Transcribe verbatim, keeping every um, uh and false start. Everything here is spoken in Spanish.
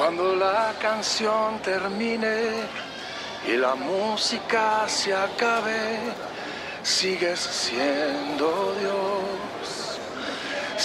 Cuando la canción termine y la música se acabe, sigues siendo Dios.